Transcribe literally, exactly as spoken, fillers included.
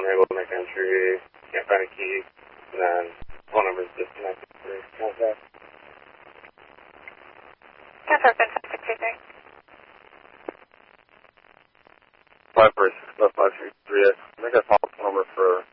unable to make entry, can't find a key, and then phone number is disconnected for contact. Contact Ben five six two three. five four six five five three three. I think I found the phone number for